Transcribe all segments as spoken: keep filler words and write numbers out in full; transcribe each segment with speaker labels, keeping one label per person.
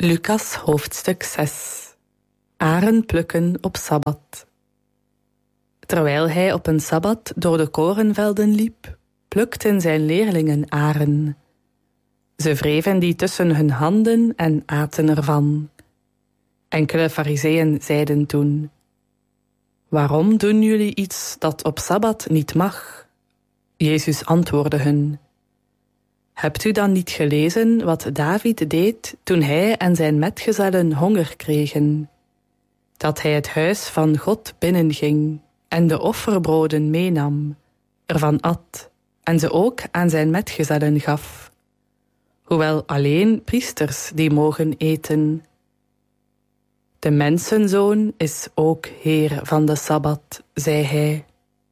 Speaker 1: Lucas hoofdstuk zes. Aren plukken op Sabbat. Terwijl hij op een Sabbat door de korenvelden liep, plukten zijn leerlingen aren. Ze wreven die tussen hun handen en aten ervan. Enkele farizeeën zeiden toen: waarom doen jullie iets dat op Sabbat niet mag? Jezus antwoordde hun: hebt u dan niet gelezen wat David deed toen hij en zijn metgezellen honger kregen? Dat hij het huis van God binnenging en de offerbroden meenam, ervan at en ze ook aan zijn metgezellen gaf. Hoewel alleen priesters die mogen eten. De mensenzoon is ook Heer van de Sabbat, zei hij.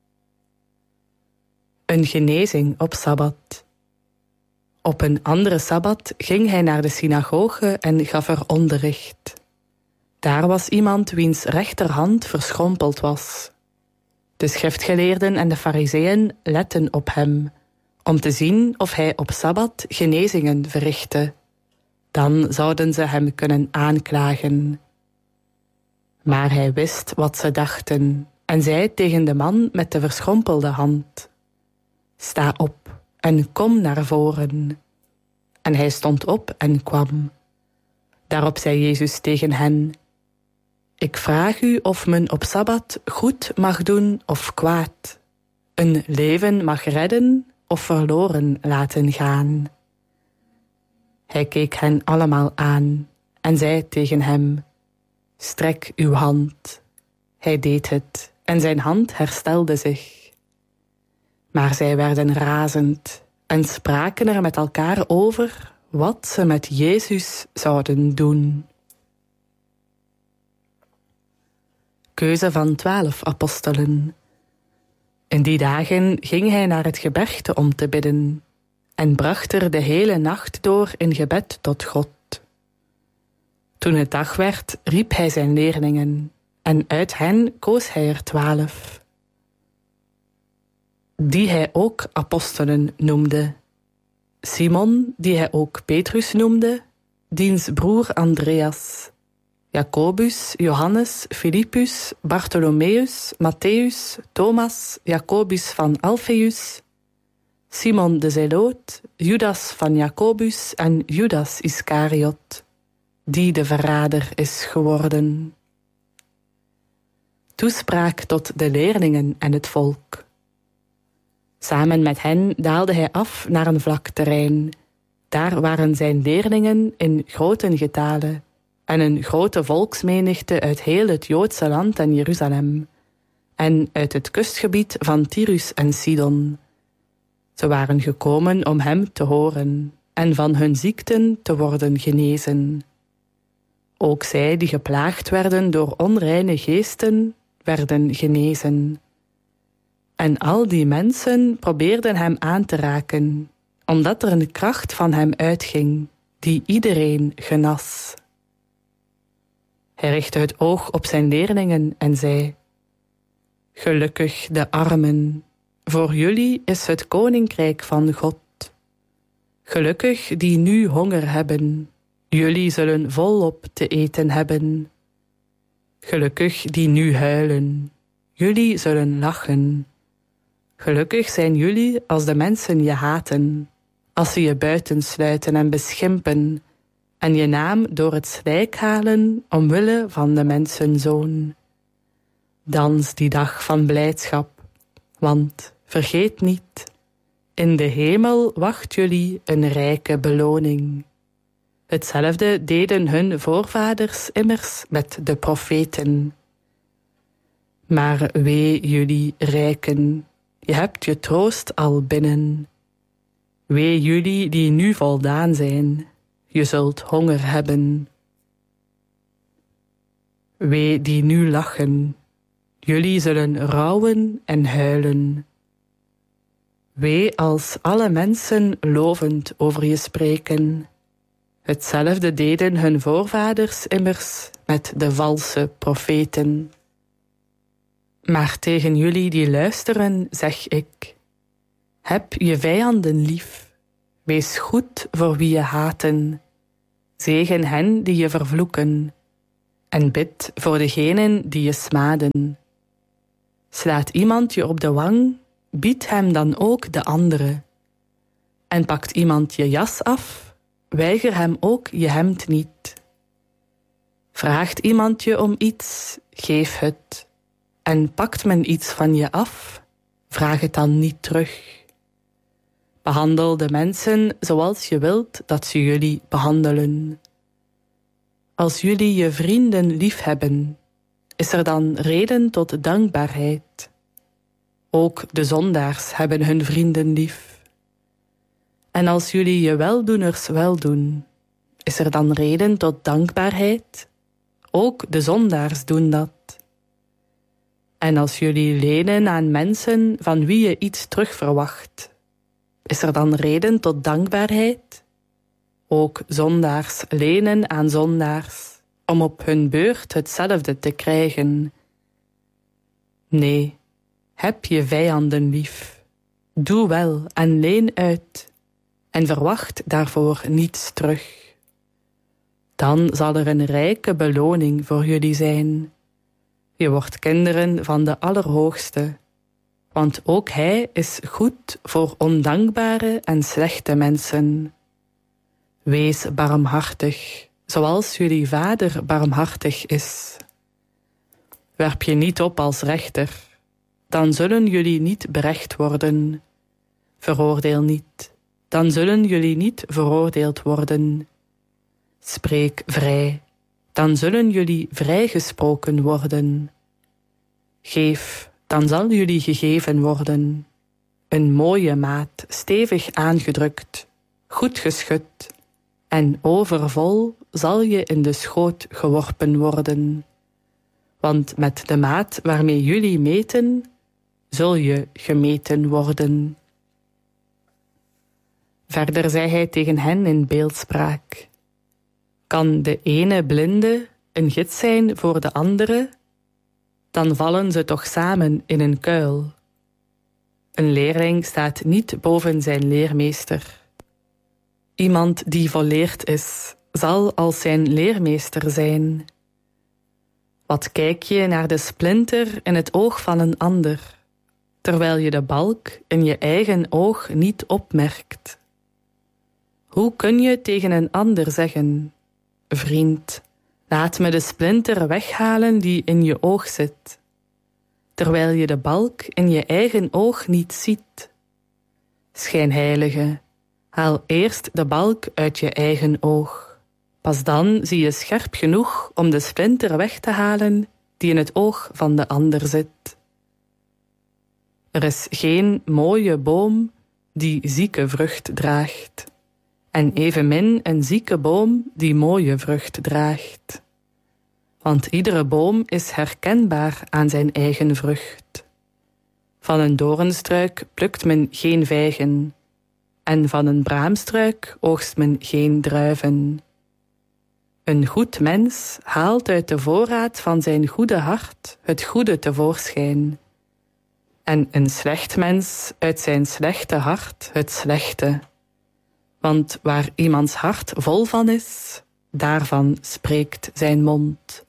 Speaker 1: Een genezing op Sabbat. Op een andere Sabbat ging hij naar de synagoge en gaf er onderricht. Daar was iemand wiens rechterhand verschrompeld was. De schriftgeleerden en de farizeeën letten op hem, om te zien of hij op Sabbat genezingen verrichtte. Dan zouden ze hem kunnen aanklagen. Maar hij wist wat ze dachten en zei tegen de man met de verschrompelde hand: sta op en kom naar voren. En hij stond op en kwam. Daarop zei Jezus tegen hen: ik vraag u of men op Sabbat goed mag doen of kwaad, een leven mag redden of verloren laten gaan. Hij keek hen allemaal aan en zei tegen hem: strek uw hand. Hij deed het en zijn hand herstelde zich. Maar zij werden razend en spraken er met elkaar over wat ze met Jezus zouden doen. Keuze van twaalf apostelen. In die dagen ging hij naar het gebergte om te bidden en bracht er de hele nacht door in gebed tot God. Toen het dag werd, riep hij zijn leerlingen en uit hen koos hij er twaalf, die hij ook apostelen noemde. Simon, die hij ook Petrus noemde, diens broer Andreas, Jacobus, Johannes, Philippus, Bartholomeus, Matthäus, Thomas, Jacobus van Alfeus, Simon de Zeloot, Judas van Jacobus en Judas Iscariot, die de verrader is geworden. Toespraak tot de leerlingen en het volk. Samen met hen daalde hij af naar een vlak terrein. Daar waren zijn leerlingen in groten getale en een grote volksmenigte uit heel het Joodse land en Jeruzalem en uit het kustgebied van Tyrus en Sidon. Ze waren gekomen om hem te horen en van hun ziekten te worden genezen. Ook zij die geplaagd werden door onreine geesten, werden genezen. En al die mensen probeerden hem aan te raken, omdat er een kracht van hem uitging, die iedereen genas. Hij richtte het oog op zijn leerlingen en zei: gelukkig de armen, voor jullie is het koninkrijk van God. Gelukkig die nu honger hebben, jullie zullen volop te eten hebben. Gelukkig die nu huilen, jullie zullen lachen. Gelukkig zijn jullie als de mensen je haten, als ze je buitensluiten en beschimpen en je naam door het slijk halen omwille van de mensenzoon. Dans die dag van blijdschap, want vergeet niet, in de hemel wacht jullie een rijke beloning. Hetzelfde deden hun voorvaders immers met de profeten. Maar wee jullie rijken, je hebt je troost al binnen. Wee jullie die nu voldaan zijn, je zult honger hebben. Wee die nu lachen, jullie zullen rouwen en huilen. Wee als alle mensen lovend over je spreken. Hetzelfde deden hun voorvaders immers met de valse profeten. Maar tegen jullie die luisteren zeg ik: heb je vijanden lief, wees goed voor wie je haten. Zegen hen die je vervloeken, en bid voor degenen die je smaden. Slaat iemand je op de wang, bied hem dan ook de andere. En pakt iemand je jas af, weiger hem ook je hemd niet. Vraagt iemand je om iets, geef het. En pakt men iets van je af, vraag het dan niet terug. Behandel de mensen zoals je wilt dat ze jullie behandelen. Als jullie je vrienden liefhebben, is er dan reden tot dankbaarheid. Ook de zondaars hebben hun vrienden lief. En als jullie je weldoeners weldoen, is er dan reden tot dankbaarheid? Ook de zondaars doen dat. En als jullie lenen aan mensen van wie je iets terugverwacht, is er dan reden tot dankbaarheid? Ook zondaars lenen aan zondaars, om op hun beurt hetzelfde te krijgen. Nee, heb je vijanden lief. Doe wel en leen uit, en verwacht daarvoor niets terug. Dan zal er een rijke beloning voor jullie zijn. Je wordt kinderen van de Allerhoogste, want ook Hij is goed voor ondankbare en slechte mensen. Wees barmhartig, zoals jullie Vader barmhartig is. Werp je niet op als rechter, dan zullen jullie niet berecht worden. Veroordeel niet, dan zullen jullie niet veroordeeld worden. Spreek vrij, dan zullen jullie vrijgesproken worden. Geef, dan zal jullie gegeven worden. Een mooie maat, stevig aangedrukt, goed geschud, en overvol zal je in de schoot geworpen worden. Want met de maat waarmee jullie meten, zul je gemeten worden. Verder zei hij tegen hen in beeldspraak: kan de ene blinde een gids zijn voor de andere? Dan vallen ze toch samen in een kuil. Een leerling staat niet boven zijn leermeester. Iemand die volleerd is, zal als zijn leermeester zijn. Wat kijk je naar de splinter in het oog van een ander, terwijl je de balk in je eigen oog niet opmerkt? Hoe kun je tegen een ander zeggen: vriend, laat me de splinter weghalen die in je oog zit, terwijl je de balk in je eigen oog niet ziet? Schijnheilige, haal eerst de balk uit je eigen oog. Pas dan zie je scherp genoeg om de splinter weg te halen die in het oog van de ander zit. Er is geen mooie boom die zieke vrucht draagt, en evenmin een zieke boom die mooie vrucht draagt. Want iedere boom is herkenbaar aan zijn eigen vrucht. Van een doornstruik plukt men geen vijgen, en van een braamstruik oogst men geen druiven. Een goed mens haalt uit de voorraad van zijn goede hart het goede tevoorschijn, en een slecht mens uit zijn slechte hart het slechte. Want waar iemands hart vol van is, daarvan spreekt zijn mond.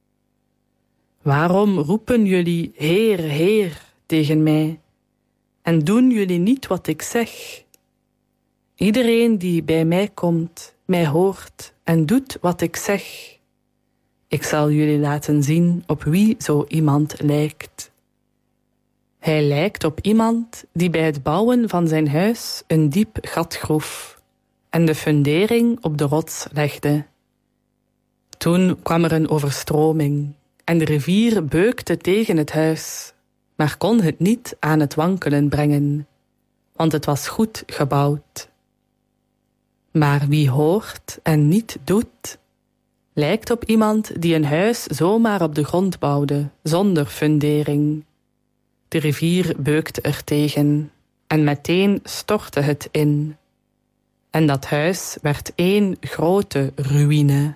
Speaker 1: Waarom roepen jullie Heer, Heer tegen mij, en doen jullie niet wat ik zeg? Iedereen die bij mij komt, mij hoort en doet wat ik zeg. Ik zal jullie laten zien op wie zo iemand lijkt. Hij lijkt op iemand die bij het bouwen van zijn huis een diep gat groef en de fundering op de rots legde. Toen kwam er een overstroming en de rivier beukte tegen het huis, maar kon het niet aan het wankelen brengen, want het was goed gebouwd. Maar wie hoort en niet doet, lijkt op iemand die een huis zomaar op de grond bouwde, zonder fundering. De rivier beukte er tegen en meteen stortte het in. En dat huis werd één grote ruïne.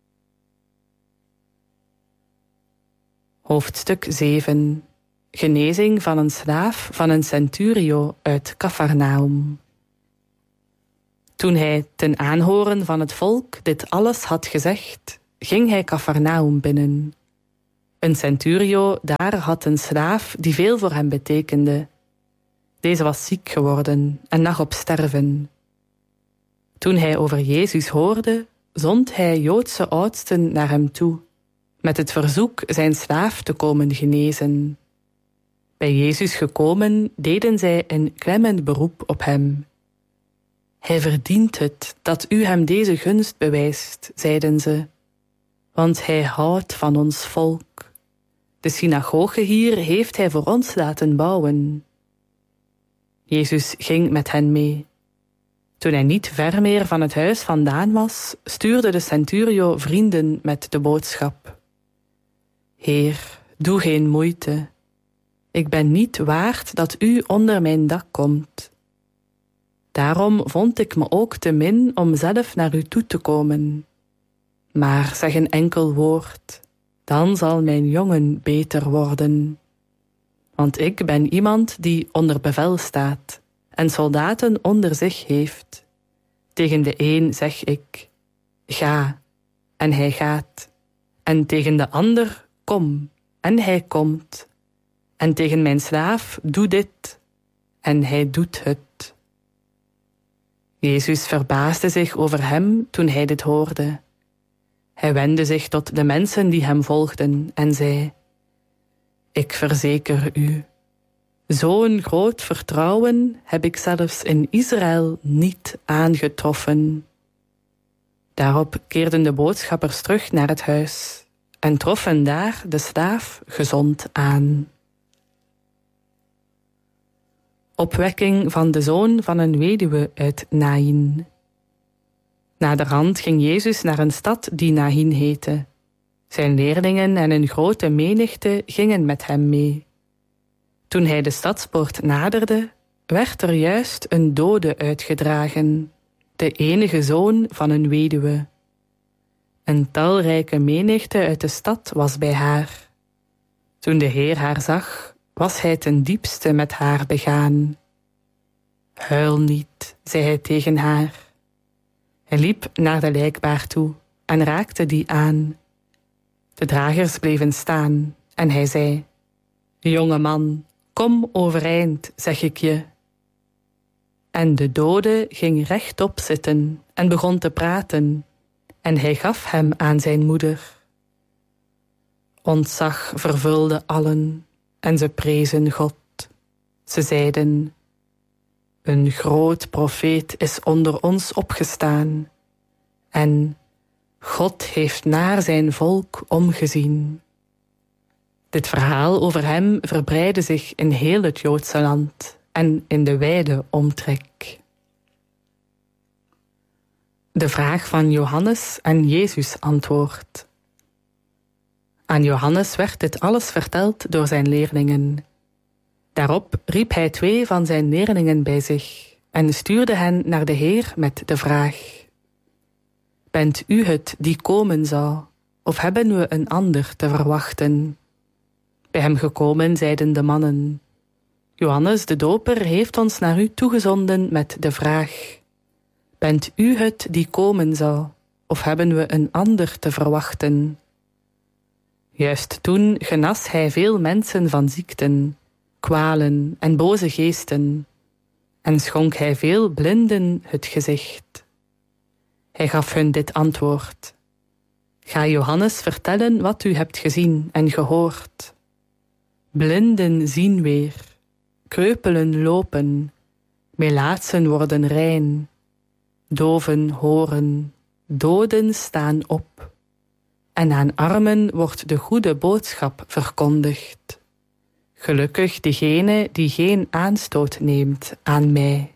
Speaker 1: Hoofdstuk zeven. Genezing van een slaaf van een centurio uit Capharnaum. Toen hij ten aanhoren van het volk dit alles had gezegd, ging hij Kafarnaum binnen. Een centurio daar had een slaaf die veel voor hem betekende. Deze was ziek geworden en lag op sterven. Toen hij over Jezus hoorde, zond hij Joodse oudsten naar hem toe, met het verzoek zijn slaaf te komen genezen. Bij Jezus gekomen, deden zij een klemmend beroep op hem. Hij verdient het dat u hem deze gunst bewijst, zeiden ze, want hij houdt van ons volk. De synagoge hier heeft hij voor ons laten bouwen. Jezus ging met hen mee. Toen hij niet ver meer van het huis vandaan was, stuurde de centurio vrienden met de boodschap. Heer, doe geen moeite. Ik ben niet waard dat u onder mijn dak komt. Daarom vond ik me ook te min om zelf naar u toe te komen. Maar zeg een enkel woord, dan zal mijn jongen beter worden. Want ik ben iemand die onder bevel staat en soldaten onder zich heeft. Tegen de een zeg ik, ga, en hij gaat. En tegen de ander, kom, en hij komt. En tegen mijn slaaf, doe dit, en hij doet het. Jezus verbaasde zich over hem toen hij dit hoorde. Hij wendde zich tot de mensen die hem volgden en zei, ik verzeker u, zo'n groot vertrouwen heb ik zelfs in Israël niet aangetroffen. Daarop keerden de boodschappers terug naar het huis en troffen daar de slaaf gezond aan. Opwekking van de zoon van een weduwe uit Naïn. Naderhand ging Jezus naar een stad die Naïn heette. Zijn leerlingen en een grote menigte gingen met hem mee. Toen hij de stadspoort naderde, werd er juist een dode uitgedragen, de enige zoon van een weduwe. Een talrijke menigte uit de stad was bij haar. Toen de Heer haar zag, was hij ten diepste met haar begaan. Huil niet, zei hij tegen haar. Hij liep naar de lijkbaar toe en raakte die aan. De dragers bleven staan en hij zei, jonge man, kom overeind, zeg ik je. En de dode ging rechtop zitten en begon te praten, en hij gaf hem aan zijn moeder. Ontzag vervulde allen, en ze prezen God. Ze zeiden, een groot profeet is onder ons opgestaan, en God heeft naar zijn volk omgezien. Dit verhaal over hem verbreidde zich in heel het Joodse land en in de wijde omtrek. De vraag van Johannes en Jezus antwoord. Aan Johannes werd dit alles verteld door zijn leerlingen. Daarop riep hij twee van zijn leerlingen bij zich en stuurde hen naar de Heer met de vraag: bent u het die komen zou, of hebben we een ander te verwachten? Bij hem gekomen zeiden de mannen: Johannes de Doper heeft ons naar u toegezonden met de vraag: bent u het die komen zou, of hebben we een ander te verwachten? Juist toen genas hij veel mensen van ziekten, kwalen en boze geesten, en schonk hij veel blinden het gezicht. Hij gaf hun dit antwoord: ga Johannes vertellen wat u hebt gezien en gehoord. Blinden zien weer, kreupelen lopen, melaatsen worden rein, doven horen, doden staan op, en aan armen wordt de goede boodschap verkondigd. Gelukkig degene die geen aanstoot neemt aan mij.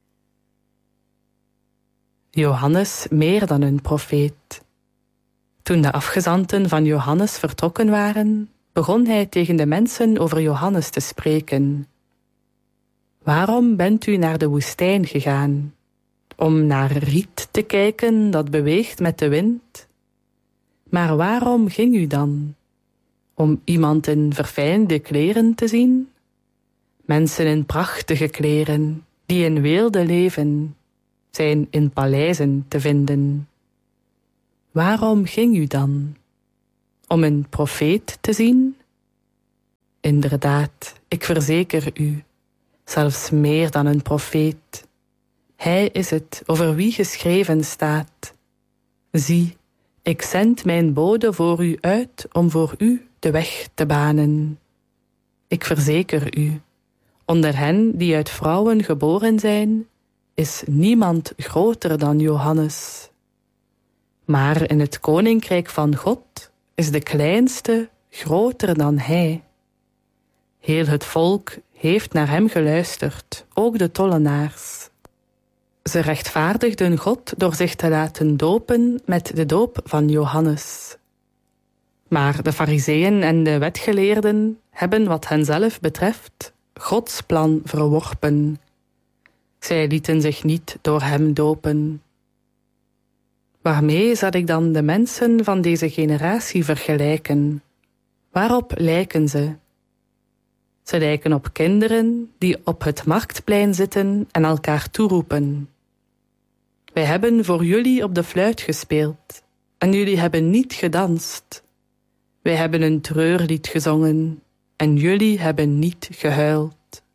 Speaker 1: Johannes meer dan een profeet. Toen de afgezanten van Johannes vertrokken waren, begon hij tegen de mensen over Johannes te spreken. Waarom bent u naar de woestijn gegaan? Om naar riet te kijken dat beweegt met de wind? Maar waarom ging u dan? Om iemand in verfijnde kleren te zien? Mensen in prachtige kleren, die in weelde leven, zijn in paleizen te vinden. Waarom ging u dan? Om een profeet te zien? Inderdaad, ik verzeker u, zelfs meer dan een profeet. Hij is het over wie geschreven staat. Zie, ik zend mijn bode voor u uit om voor u de weg te banen. Ik verzeker u, onder hen die uit vrouwen geboren zijn, is niemand groter dan Johannes. Maar in het koninkrijk van God is de kleinste groter dan hij. Heel het volk heeft naar hem geluisterd, ook de tollenaars. Ze rechtvaardigden God door zich te laten dopen met de doop van Johannes. Maar de farizeeën en de wetgeleerden hebben wat henzelf betreft Gods plan verworpen. Zij lieten zich niet door hem dopen. Waarmee zal ik dan de mensen van deze generatie vergelijken? Waarop lijken ze? Ze lijken op kinderen die op het marktplein zitten en elkaar toeroepen. Wij hebben voor jullie op de fluit gespeeld en jullie hebben niet gedanst. Wij hebben een treurlied gezongen en jullie hebben niet gehuild.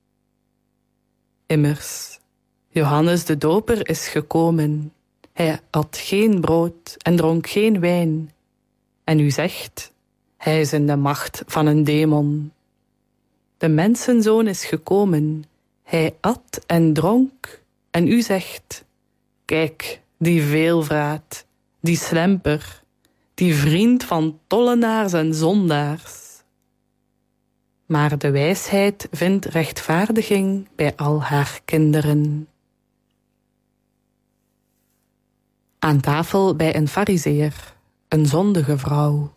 Speaker 1: Immers, Johannes de Doper is gekomen. Hij at geen brood en dronk geen wijn. En u zegt, hij is in de macht van een demon. De mensenzoon is gekomen. Hij at en dronk. En u zegt, kijk, die veelvraat, die slemper, die vriend van tollenaars en zondaars. Maar de wijsheid vindt rechtvaardiging bij al haar kinderen. Aan tafel bij een farizeeër, een zondige vrouw.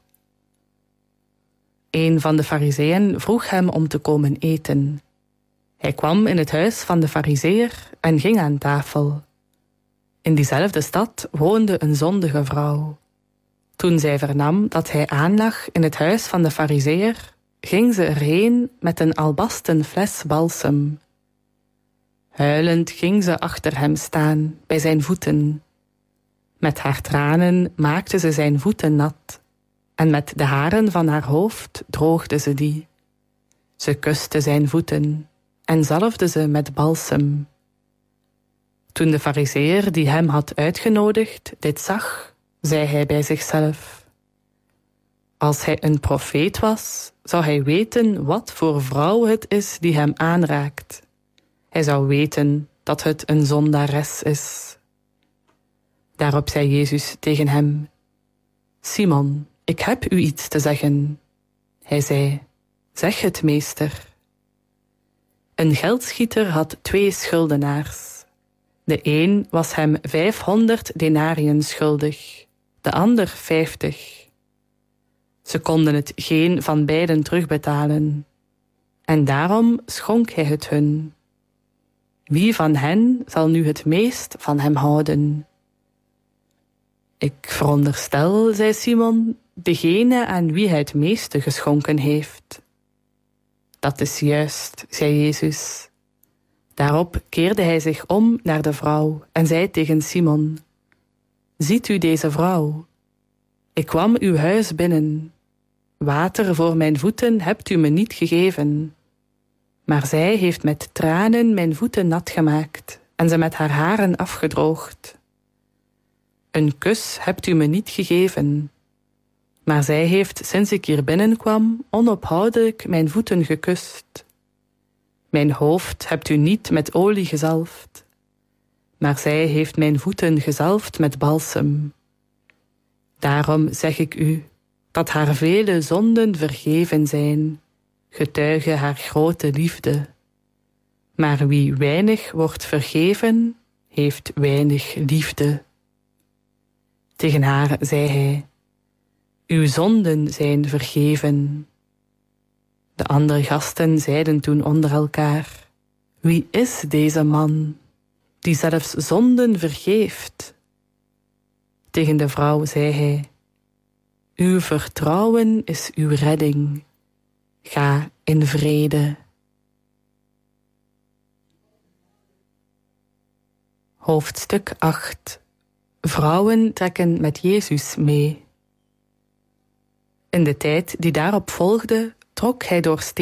Speaker 1: Een van de farizeeën vroeg hem om te komen eten. Hij kwam in het huis van de farizeeër en ging aan tafel. In diezelfde stad woonde een zondige vrouw. Toen zij vernam dat hij aanlag in het huis van de farizeeër, ging ze erheen met een albasten fles balsem. Huilend ging ze achter hem staan, bij zijn voeten. Met haar tranen maakte ze zijn voeten nat, en met de haren van haar hoofd droogde ze die. Ze kuste zijn voeten en zalfde ze met balsem. Toen de farizeeër die hem had uitgenodigd dit zag, zei hij bij zichzelf: als hij een profeet was, zou hij weten wat voor vrouw het is die hem aanraakt. Hij zou weten dat het een zondares is. Daarop zei Jezus tegen hem: Simon, ik heb u iets te zeggen. Hij zei: zeg het, meester. Een geldschieter had twee schuldenaars. De een was hem vijfhonderd denariën schuldig, de ander vijftig. Ze konden het geen van beiden terugbetalen, en daarom schonk hij het hun. Wie van hen zal nu het meest van hem houden? Ik veronderstel, zei Simon, degene aan wie hij het meeste geschonken heeft. Dat is juist, zei Jezus. Daarop keerde hij zich om naar de vrouw en zei tegen Simon: ziet u deze vrouw? Ik kwam uw huis binnen. Water voor mijn voeten hebt u me niet gegeven. Maar zij heeft met tranen mijn voeten nat gemaakt en ze met haar haren afgedroogd. Een kus hebt u me niet gegeven. Maar zij heeft, sinds ik hier binnenkwam, onophoudelijk mijn voeten gekust. Mijn hoofd hebt u niet met olie gezalfd. Maar zij heeft mijn voeten gezalfd met balsem. Daarom zeg ik u dat haar vele zonden vergeven zijn, getuige haar grote liefde. Maar wie weinig wordt vergeven, heeft weinig liefde. Tegen haar zei hij: uw zonden zijn vergeven. De andere gasten zeiden toen onder elkaar: wie is deze man, die zelfs zonden vergeeft? Tegen de vrouw zei hij: uw vertrouwen is uw redding. Ga in vrede. Hoofdstuk acht. Vrouwen trekken met Jezus mee. In de tijd die daarop volgde, trok hij door